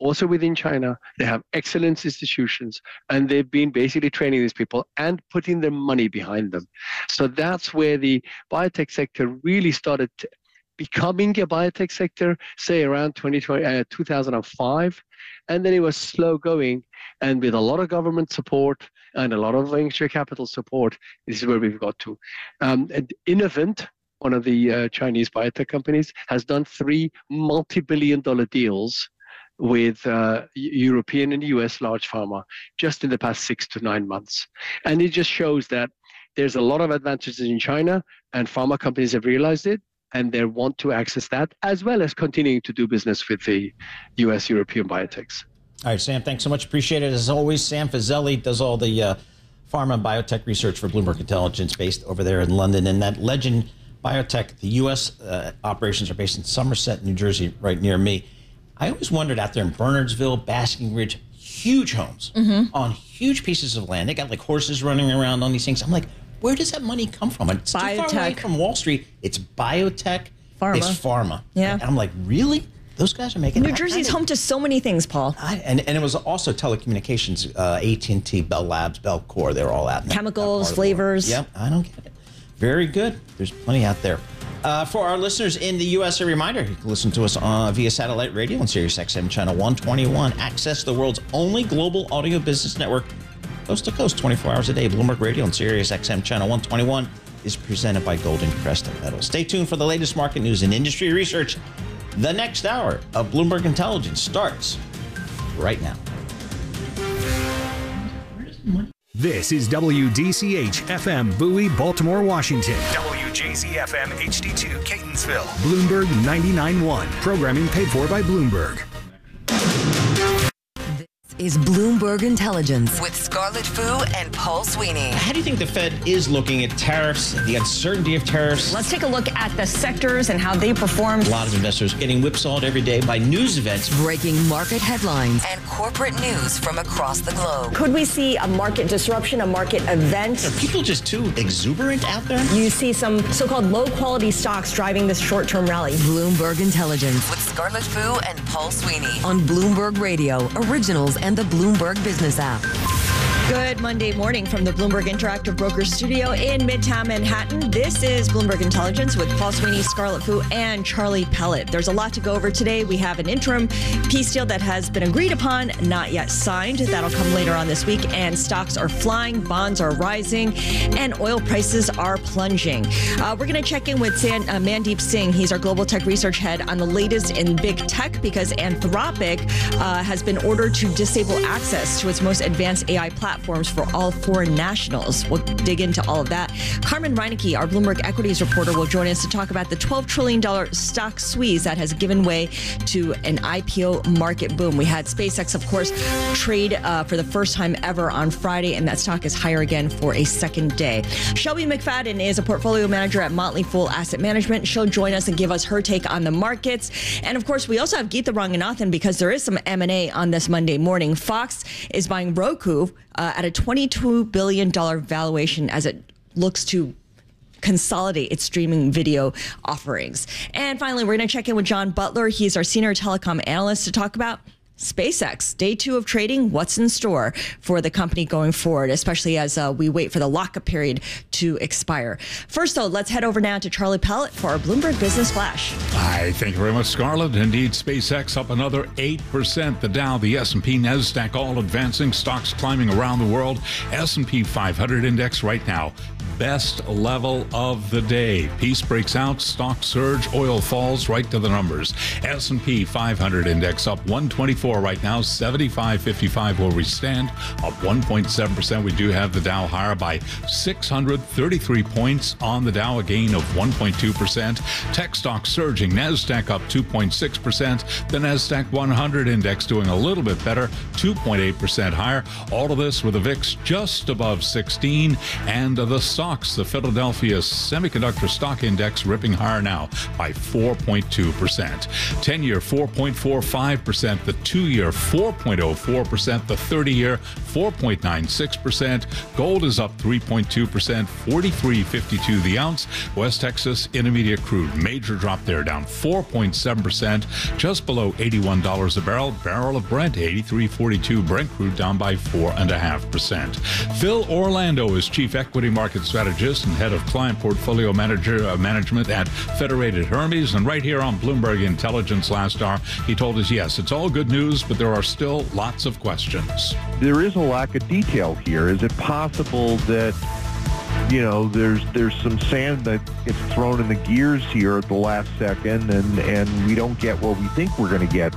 also within China. They have excellent institutions, and they've been basically training these people and putting their money behind them. So that's where the biotech sector really started to becoming a biotech sector, say around twenty twenty, uh, two thousand five. And then it was slow going. And with a lot of government support and a lot of venture capital support, this is where we've got to. Um, and Innovent, one of the uh, Chinese biotech companies, has done three multi-billion dollar deals with uh, European and U S large pharma just in the past six to nine months. And it just shows that there's a lot of advantages in China, and pharma companies have realized it, and they want to access that, as well as continuing to do business with the U S European biotechs. All right, Sam, thanks so much. Appreciate it. As always, Sam Fazeli does all the uh, pharma and biotech research for Bloomberg Intelligence, based over there in London. And that Legend Biotech, the U S uh, operations are based in Somerset, New Jersey, right near me. I always wondered out there in Bernardsville, Basking Ridge, huge homes mm-hmm. on huge pieces of land. They got like horses running around on these things. I'm like, where does that money come from? It's biotech. Too far away from Wall Street. It's biotech. Pharma. It's pharma. Yeah. And I'm like, really? Those guys are making. New Jersey's home to so many things, Paul. I, and and it was also telecommunications, uh, A T and T, Bell Labs, Bellcore. They were all out. Chemicals, that flavors. Yep, I don't get it. Very good. There's plenty out there. Uh, for our listeners in the U S, a reminder, you can listen to us uh, via satellite radio on Sirius X M channel one twenty-one. Access the world's only global audio business network, coast to coast, twenty-four hours a day. Bloomberg Radio on Sirius X M channel one twenty-one is presented by Golden Crest Metals. Stay tuned for the latest market news and industry research. The next hour of Bloomberg Intelligence starts right now. This is W D C H F M Bowie, Baltimore, Washington. W J Z F M H D two, Catonsville. Bloomberg ninety-nine point one. Programming paid for by Bloomberg. Is Bloomberg Intelligence with Scarlett Fu and Paul Sweeney. How do you think the Fed is looking at tariffs, the uncertainty of tariffs? Let's take a look at the sectors and how they performed. A lot of investors getting whipsawed every day by news events. Breaking market headlines and corporate news from across the globe. Could we see a market disruption, a market event? Are people just too exuberant out there? You see some so-called low-quality stocks driving this short-term rally. Bloomberg Intelligence with Scarlett Fu and Paul Sweeney on Bloomberg Radio, Originals, and the Bloomberg Business app. Good Monday morning from the Bloomberg Interactive Brokers studio in Midtown Manhattan. This is Bloomberg Intelligence with Paul Sweeney, Scarlett Fu, and Charlie Pellet. There's a lot to go over today. We have an interim peace deal that has been agreed upon, not yet signed. That'll come later on this week. And stocks are flying, bonds are rising, and oil prices are plunging. Uh, we're going to check in with San, uh, Mandeep Singh. He's our global tech research head on the latest in big tech, because Anthropic uh, has been ordered to disable access to its most advanced A I platform. Platforms for all foreign nationals. We'll dig into all of that. Carmen Reinecke, our Bloomberg Equities reporter, will join us to talk about the twelve trillion dollars stock squeeze that has given way to an I P O market boom. We had SpaceX, of course, trade uh, for the first time ever on Friday, and that stock is higher again for a second day. Shelby McFadden is a portfolio manager at Motley Fool Asset Management. She'll join us and give us her take on the markets. And of course, we also have Geeta Ranganathan, because there is some M and A on this Monday morning. Fox is buying Roku Uh, at a twenty-two billion dollars valuation as it looks to consolidate its streaming video offerings. And finally, we're going to check in with John Butler. He's our senior telecom analyst to talk about SpaceX. Day two of trading. What's in store for the company going forward, especially as uh, we wait for the lockup period to expire. First, though, let's head over now to Charlie Pellet for our Bloomberg Business Flash. Hi, thank you very much, Scarlett. Indeed, SpaceX up another eight percent. The Dow, the S and P, NASDAQ all advancing. Stocks climbing around the world. S and P five hundred index right now, best level of the day. Peace breaks out, stock surge, oil falls right to the numbers. S and P five hundred index up one twenty-four right now, seventy-five fifty-five where we stand, up one point seven percent. We do have the Dow higher by six hundred thirty-three points on the Dow, a gain of one point two percent. Tech stocks surging, NASDAQ up two point six percent. The NASDAQ one hundred index doing a little bit better, two point eight percent higher. All of this with the V I X just above sixteen, and the stock stocks, the Philadelphia Semiconductor Stock Index ripping higher now by four point two percent. ten-year four point four five percent, the two-year four point oh four percent, the thirty-year four point nine six percent. Gold is up three point two percent, forty-three fifty-two the ounce. West Texas Intermediate crude, major drop there, down four point seven percent, just below eighty-one dollars a barrel. Barrel of Brent, eighty-three forty-two. Brent crude down by four point five percent. Phil Orlando is Chief Equity Market Strategist and Head of Client Portfolio Manager uh, Management at Federated Hermes. And right here on Bloomberg Intelligence last hour, he told us, yes, it's all good news, but there are still lots of questions. There is a lack of detail here. Is it possible that, you know, there's there's some sand that gets thrown in the gears here at the last second, and, and we don't get what we think we're going to get?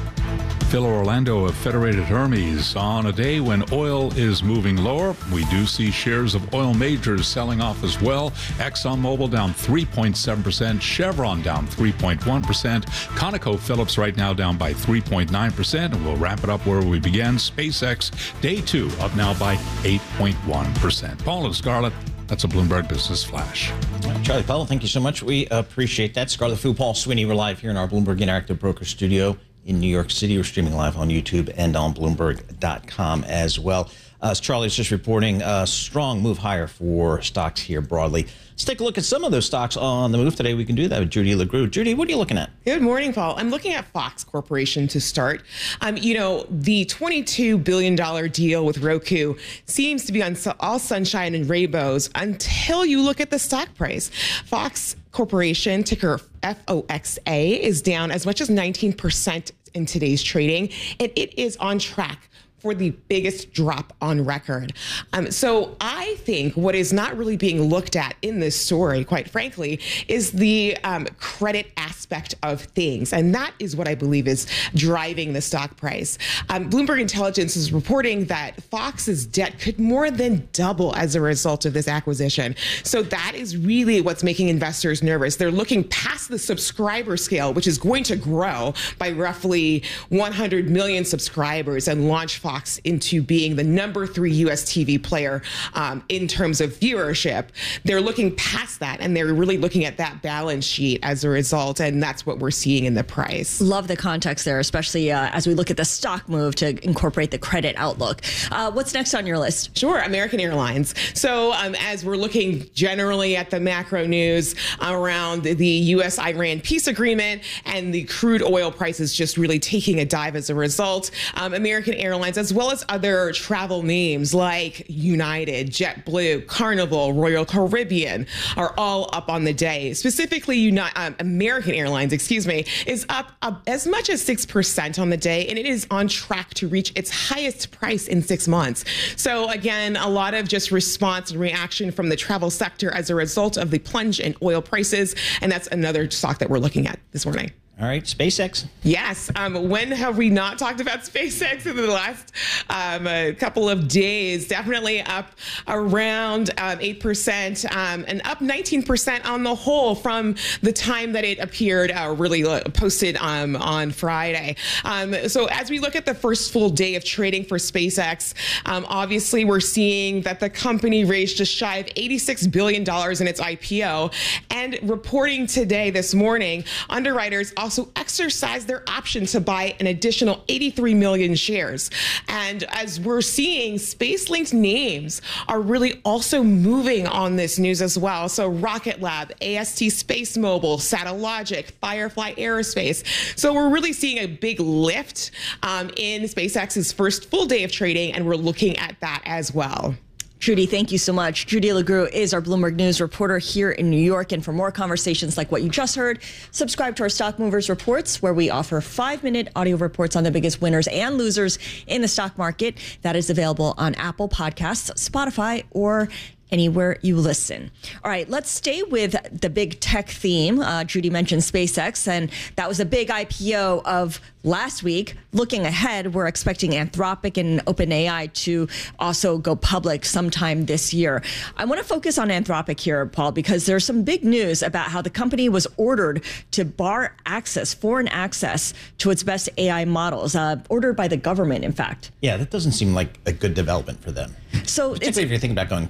Phil Orlando of Federated Hermes. On a day when oil is moving lower, we do see shares of oil majors selling off as well. ExxonMobil down three point seven percent, Chevron down three point one percent, ConocoPhillips right now down by three point nine percent, and we'll wrap it up where we began. SpaceX, day two, up now by eight point one percent. Paul and Scarlett, that's a Bloomberg Business Flash. Right, Charlie Powell, thank you so much. We appreciate that. Scarlett Fu, Paul Sweeney, we're live here in our Bloomberg Interactive Broker Studio in New York City. We're streaming live on YouTube and on Bloomberg dot com as well. Uh, as Charlie's just reporting, a strong move higher for stocks here broadly. Let's take a look at some of those stocks on the move today. We can do that with Judy LeGroux. Judy, what are you looking at? Good morning, Paul. I'm looking at Fox Corporation to start. Um, you know, the twenty-two billion dollars deal with Roku seems to be on all sunshine and rainbows until you look at the stock price. Fox Corporation, ticker F O X A, is down as much as nineteen percent in today's trading, and it is on track for the biggest drop on record. Um, so I think what is not really being looked at in this story, quite frankly, is the um, credit aspect of things. And that is what I believe is driving the stock price. Um, Bloomberg Intelligence is reporting that Fox's debt could more than double as a result of this acquisition. So that is really what's making investors nervous. They're looking past the subscriber scale, which is going to grow by roughly one hundred million subscribers, and launch Fox into being the number three U S T V player um, in terms of viewership. They're looking past that, and they're really looking at that balance sheet as a result, and that's what we're seeing in the price. Love the context there, especially uh, as we look at the stock move to incorporate the credit outlook. Uh, what's next on your list? Sure, American Airlines. So um, as we're looking generally at the macro news around the U S Iran peace agreement and the crude oil prices just really taking a dive as a result, um, American Airlines, as well as other travel names like United, JetBlue, Carnival, Royal Caribbean, are all up on the day. Specifically, United, um, American Airlines, excuse me, is up, up as much as six percent on the day, and it is on track to reach its highest price in six months. So again, a lot of just response and reaction from the travel sector as a result of the plunge in oil prices, and that's another stock that we're looking at this morning. All right, SpaceX. Yes. Um, when have we not talked about SpaceX in the last um, a couple of days? Definitely up around um, eight percent um, and up nineteen percent on the whole from the time that it appeared, uh, really uh, posted um, on Friday. Um, so as we look at the first full day of trading for SpaceX, um, obviously we're seeing that the company raised just shy of eighty-six billion dollars in its I P O. And reporting today, this morning, underwriters also also exercised their option to buy an additional eighty-three million shares. And as we're seeing, space-linked names are really also moving on this news as well. So Rocket Lab, A S T Space Mobile, Satellogic, Firefly Aerospace. So we're really seeing a big lift um, in SpaceX's first full day of trading, and we're looking at that as well. Judy, thank you so much. Judy LeGroux is our Bloomberg News reporter here in New York. And for more conversations like what you just heard, subscribe to our Stock Movers Reports, where we offer five-minute audio reports on the biggest winners and losers in the stock market. That is available on Apple Podcasts, Spotify, or anywhere you listen. All right, let's stay with the big tech theme. Uh, Judy mentioned SpaceX, and that was a big I P O of last week. Looking ahead, we're expecting Anthropic and OpenAI to also go public sometime this year. I want to focus on Anthropic here, Paul, because there's some big news about how the company was ordered to bar access, foreign access to its best A I models, uh, ordered by the government, in fact. Yeah, that doesn't seem like a good development for them. So particularly if you're thinking about going public.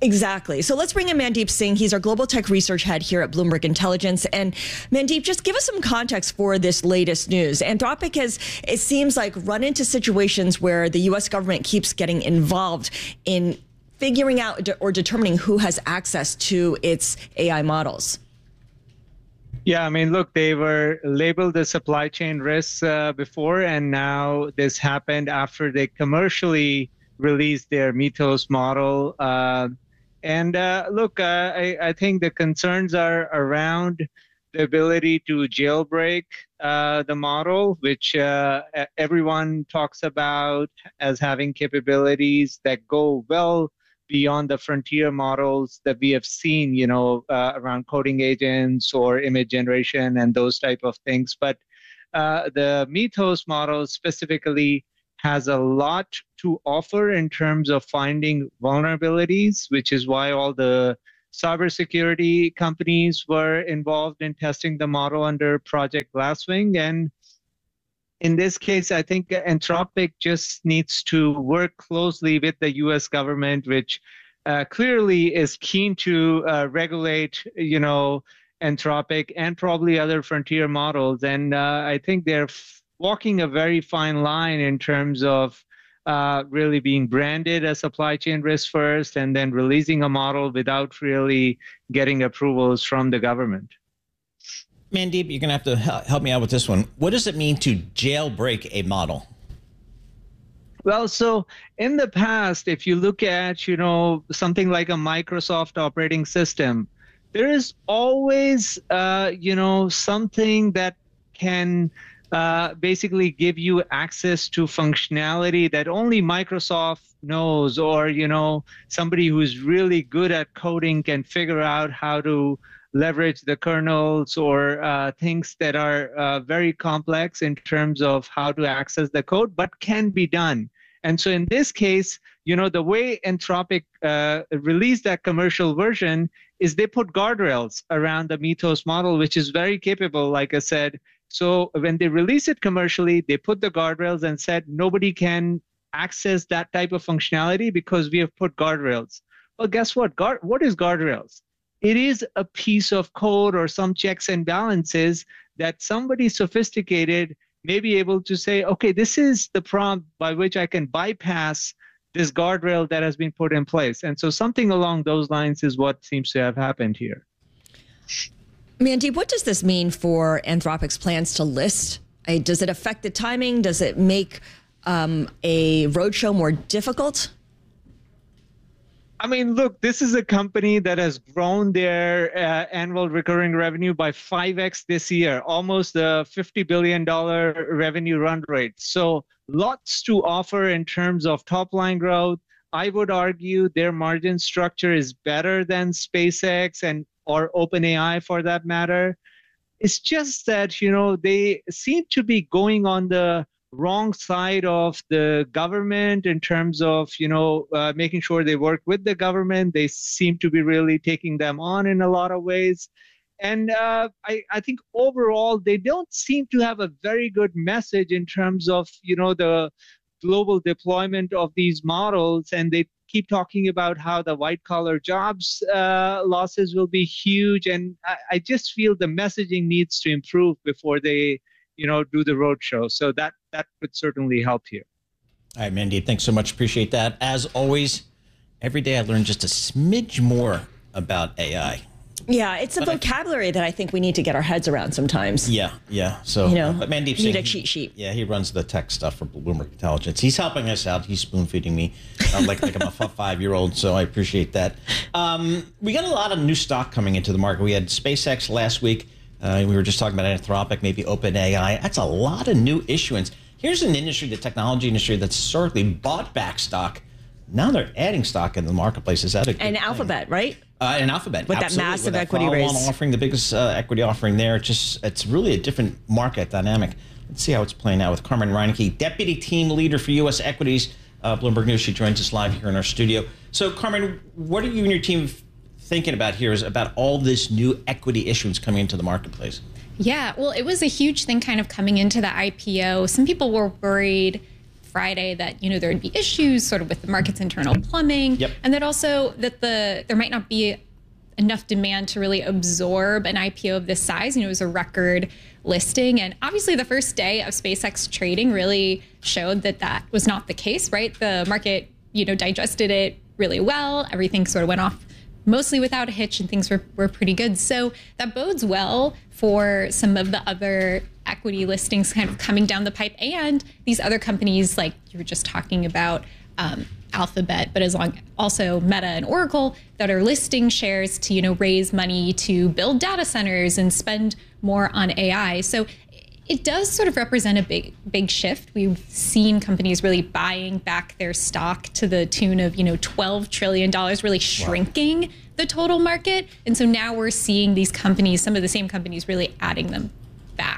Exactly. So let's bring in Mandeep Singh. He's our global tech research head here at Bloomberg Intelligence. And Mandeep, just give us some context for this latest news. Anthropic has, it seems like, run into situations where the U S government keeps getting involved in figuring out or determining who has access to its A I models. Yeah, I mean, look, they were labeled as supply chain risks uh, before, and now this happened after they commercially released their Mythos model. Uh, And uh, look, uh, I, I think the concerns are around the ability to jailbreak uh, the model, which uh, everyone talks about as having capabilities that go well beyond the frontier models that we have seen, you know, uh, around coding agents or image generation and those type of things. But uh, the Mythos model specifically has a lot to offer in terms of finding vulnerabilities, which is why all the cybersecurity companies were involved in testing the model under Project Glasswing. And in this case, I think Anthropic just needs to work closely with the U S government, which uh, clearly is keen to uh, regulate, you know, Anthropic and probably other frontier models. And uh, I think they're walking a very fine line in terms of uh, really being branded as supply chain risk first and then releasing a model without really getting approvals from the government. Mandeep, you're going to have to help me out with this one. What does it mean to jailbreak a model? Well, so in the past, if you look at, you know, something like a Microsoft operating system, there is always, uh, you know, something that can Uh, basically give you access to functionality that only Microsoft knows, or, you know, somebody who's really good at coding can figure out how to leverage the kernels or uh, things that are uh, very complex in terms of how to access the code, but can be done. And so in this case, you know, the way Anthropic uh, released that commercial version is they put guardrails around the Mythos model, which is very capable, like I said. So when they release it commercially, they put the guardrails and said nobody can access that type of functionality because we have put guardrails. Well, guess what? Guard, what is guardrails? It is a piece of code or some checks and balances that somebody sophisticated may be able to say, okay, this is the prompt by which I can bypass this guardrail that has been put in place. And so something along those lines is what seems to have happened here. Mandeep, what does this mean for Anthropic's plans to list? Uh, does it affect the timing? Does it make um, a roadshow more difficult? I mean, look, this is a company that has grown their uh, annual recurring revenue by five X this year, almost a fifty billion dollars revenue run rate. So lots to offer in terms of top line growth. I would argue their margin structure is better than SpaceX and or OpenAI for that matter. It's just that, you know, they seem to be going on the wrong side of the government in terms of, you know, uh, making sure they work with the government. They seem to be really taking them on in a lot of ways. And uh, I, I think overall, they don't seem to have a very good message in terms of, you know, the global deployment of these models. And they keep talking about how the white collar jobs uh, losses will be huge. And I, I just feel the messaging needs to improve before they, you know, do the roadshow. So that, that would certainly help here. All right, Mandeep, thanks so much. Appreciate that. As always, every day I learn just a smidge more about A I. Yeah, it's a but vocabulary I, that I think we need to get our heads around sometimes. Yeah, yeah. So, you know, uh, but Mandeep you need Singh, a cheat sheet. Yeah, he runs the tech stuff for Bloomberg Intelligence. He's helping us out. He's spoon feeding me uh, like like I'm a five-year-old. So I appreciate that. Um, we got a lot of new stock coming into the market. We had SpaceX last week. Uh, we were just talking about Anthropic, maybe OpenAI. That's a lot of new issuance. Here's an industry, the technology industry, that's historically bought back stock. Now they're adding stock in the marketplace. Is that a good And thing? Alphabet, right? Uh, and Alphabet, with absolutely. that massive with that equity raise, offering, the biggest uh, equity offering there. It's just it's really a different market dynamic. Let's see how it's playing out with Carmen Reineke, deputy team leader for U S equities, uh, Bloomberg News. She joins us live here in our studio. So, Carmen, what are you and your team thinking about here? Is about all this new equity issuance coming into the marketplace? Yeah, well, it was a huge thing kind of coming into the I P O. Some people were worried Friday that, you know, there would be issues sort of with the market's internal plumbing, yep. and that also that the there might not be enough demand to really absorb an I P O of this size. You know, it was a record listing. And obviously the first day of SpaceX trading really showed that that was not the case, right? The market, you know, digested it really well. Everything sort of went off mostly without a hitch and things were, were pretty good. So that bodes well for some of the other equity listings kind of coming down the pipe, and these other companies like you were just talking about, um, Alphabet, but as long also Meta and Oracle that are listing shares to, you know, raise money to build data centers and spend more on A I. So it does sort of represent a big, big shift. We've seen companies really buying back their stock to the tune of, you know, twelve trillion dollars, really shrinking wow. the total market. And so now we're seeing these companies, some of the same companies, really adding them back.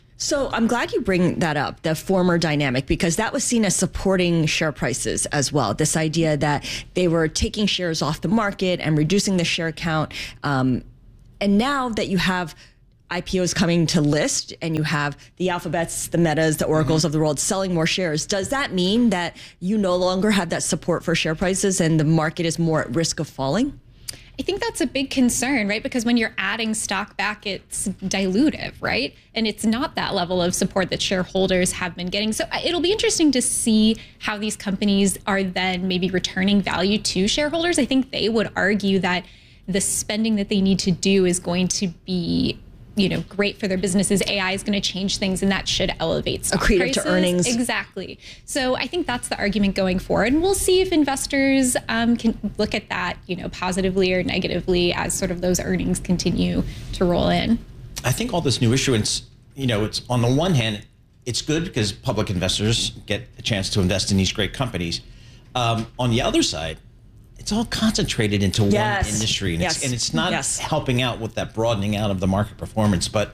So I'm glad you bring that up, the former dynamic, because that was seen as supporting share prices as well. This idea that they were taking shares off the market and reducing the share count. Um, and now that you have I P Os coming to list and you have the Alphabets, the Metas, the Oracles mm-hmm. of the world selling more shares, does that mean that you no longer have that support for share prices and the market is more at risk of falling? I think that's a big concern, right? Because when you're adding stock back, it's dilutive, right? And it's not that level of support that shareholders have been getting. So it'll be interesting to see how these companies are then maybe returning value to shareholders. I think they would argue that the spending that they need to do is going to be, you know, great for their businesses. A I is going to change things, and that should elevate stock accretive prices. to earnings. Exactly. So I think that's the argument going forward, and we'll see if investors um, can look at that, you know, positively or negatively as sort of those earnings continue to roll in. I think all this new issuance, you know, it's on the one hand, it's good because public investors get a chance to invest in these great companies. Um, on the other side, it's all concentrated into yes. one industry, and, yes. it's, and it's not yes. helping out with that broadening out of the market performance. But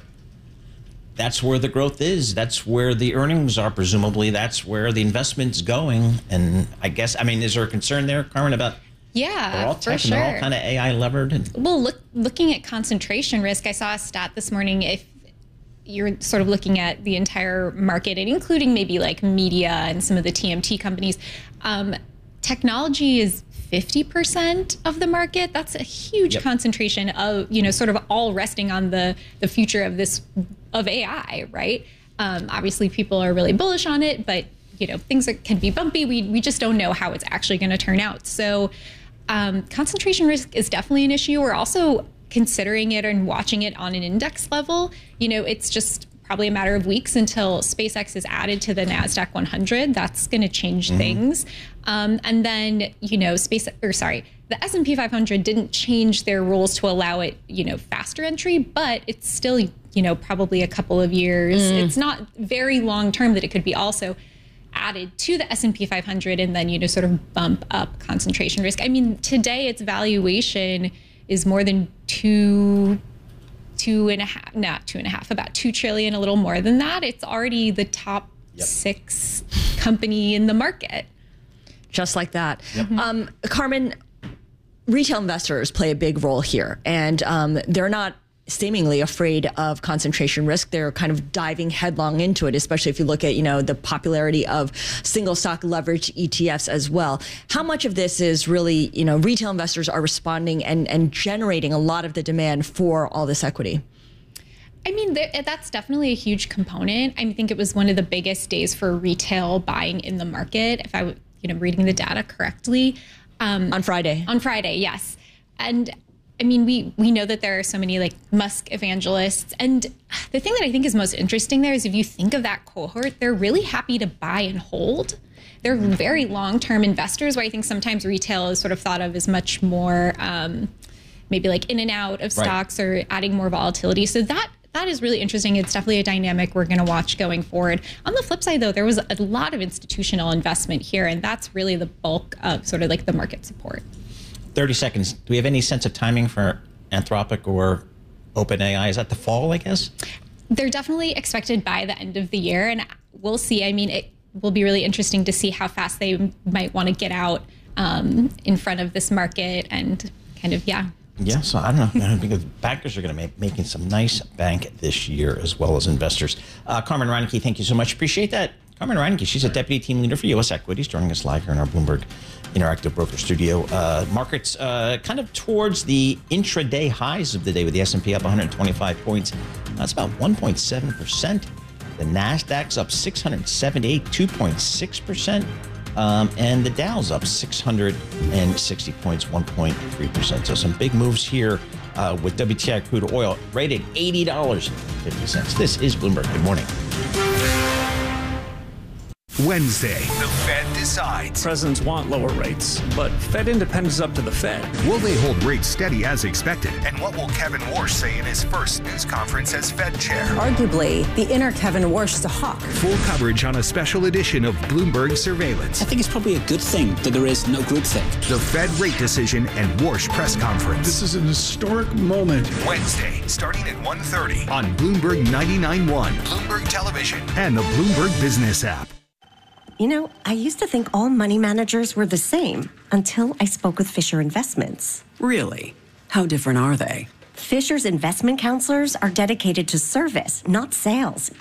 that's where the growth is. That's where the earnings are, presumably. That's where the investment's going. And I guess, I mean, is there a concern there, Carmen, about yeah, they're all for tech sure. and they're all kind of A I levered? And well, look, looking at concentration risk, I saw a stat this morning. If you're sort of looking at the entire market, and including maybe like media and some of the T M T companies, um, technology is fifty percent of the market. That's a huge yep. concentration of, you know, sort of all resting on the, the future of this, of A I, right? Um, obviously, people are really bullish on it, but, you know, things are, can be bumpy. We, we just don't know how it's actually going to turn out. So um, concentration risk is definitely an issue. We're also considering it and watching it on an index level. You know, it's just probably a matter of weeks until SpaceX is added to the NASDAQ one hundred. That's going to change mm-hmm. things. Um, and then, you know, space or sorry, the S and P five hundred didn't change their rules to allow it, you know, faster entry, but it's still, you know, probably a couple of years. Mm. It's not very long term that it could be also added to the S and P five hundred and then, you know, sort of bump up concentration risk. I mean, today its valuation is more than two two and a half, not two and a half, about two trillion, a little more than that. It's already the top yep. six company in the market. Just like that. Yep. Um, Carmen, retail investors play a big role here, and um, they're not seemingly afraid of concentration risk. They're kind of diving headlong into it, especially if you look at, you know, the popularity of single stock leverage E T Fs as well. How much of this is really, you know, retail investors are responding and, and generating a lot of the demand for all this equity? I mean, that's definitely a huge component. I think it was one of the biggest days for retail buying in the market, if I, you know, reading the data correctly. Um, on Friday. On Friday, yes. And I mean, we we know that there are so many like Musk evangelists. And the thing that I think is most interesting there is if you think of that cohort, they're really happy to buy and hold. They're very long-term investors, where I think sometimes retail is sort of thought of as much more um, maybe like in and out of stocks right. or adding more volatility. So that that is really interesting. It's definitely a dynamic we're going to watch going forward. On the flip side, though, there was a lot of institutional investment here, and that's really the bulk of sort of like the market support. thirty seconds. Do we have any sense of timing for Anthropic or OpenAI? Is that the fall, I guess? They're definitely expected by the end of the year, and we'll see. I mean, it will be really interesting to see how fast they might want to get out um, in front of this market and kind of, yeah. Yeah, so I don't know, because bankers are going to be making some nice bank this year as well as investors. Uh, Carmen Reineke, thank you so much. Appreciate that. Carmen Reinke, she's a deputy team leader for U S Equities, joining us live here in our Bloomberg Interactive Broker Studio. Uh, markets uh, kind of towards the intraday highs of the day, with the S and P up one hundred twenty-five points. That's about one point seven percent. The NASDAQ's up six hundred seventy-eight, two point six percent. Um, and the Dow's up six hundred sixty points, one point three percent. So some big moves here uh, with W T I crude oil rated eighty dollars and fifty cents. This is Bloomberg. Good morning. Wednesday, the Fed decides. Presidents want lower rates, but Fed independence is up to the Fed. Will they hold rates steady as expected? And what will Kevin Warsh say in his first news conference as Fed chair? Arguably, the inner Kevin Warsh is a hawk. Full coverage on a special edition of Bloomberg Surveillance. I think it's probably a good thing that there is no groupthink. The Fed rate decision and Warsh press conference. This is an historic moment. Wednesday, starting at one thirty on Bloomberg ninety-nine point one, Bloomberg Television, and the Bloomberg Business app. You know, I used to think all money managers were the same until I spoke with Fisher Investments. Really? How different are they? Fisher's investment counselors are dedicated to service, not sales.